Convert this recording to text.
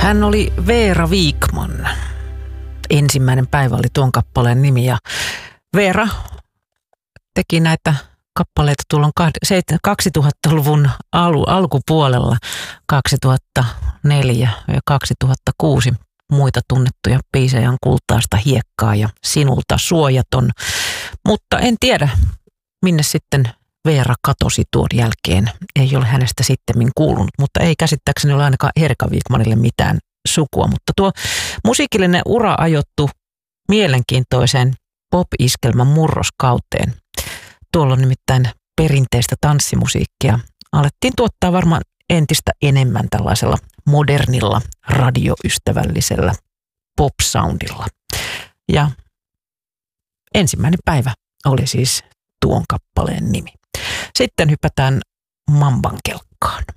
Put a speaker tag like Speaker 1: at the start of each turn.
Speaker 1: Hän oli Veera Vikman. Ensimmäinen päivä oli tuon kappaleen nimi ja Veera teki näitä kappaleita tuolloin 2000-luvun alkupuolella, 2004 ja 2006 muita tunnettuja biisejä on Kultaista hiekkaa ja Sinulta suojaton. Mutta en tiedä, minne sitten Veera katosi tuon jälkeen. Ei ole hänestä sittemmin kuulunut, mutta ei käsittääkseni ole ainakaan Erika Vikmanille mitään sukua. Mutta tuo musiikillinen ura ajoittu mielenkiintoiseen pop-iskelmän murroskauteen. Tuolla on nimittäin perinteistä tanssimusiikkia. Alettiin tuottaa varmaan entistä enemmän tällaisella modernilla, radioystävällisellä pop-soundilla. Ja ensimmäinen päivä oli siis tuon kappaleen nimi. Sitten hypätään mamban kelkkaan.